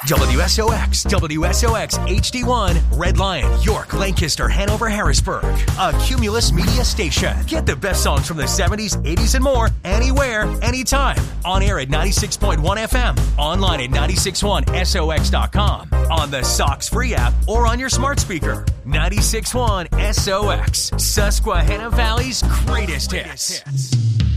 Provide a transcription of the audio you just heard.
WSOX, WSOX HD1, Red Lion, York, Lancaster, Hanover, Harrisburg. A Cumulus Media station. Get the best songs from the 70s, 80s, and more anywhere, anytime. On air at 96.1 FM. Online at 961sox.com. On the Sox free app or on your smart speaker. 96.1 SOX. Susquehanna Valley's greatest hits.